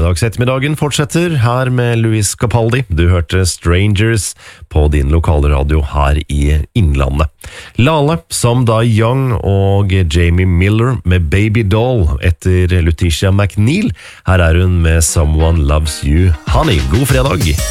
Fredagsettermiddagen fortsetter her med Luis Capaldi. Du hørte Strangers på din lokalradio her i Innlandet. Lale, som da Young og Jamie Miller med Baby Doll etter Letitia McNeil. Her er hun med Someone Loves You Honey. God fredag!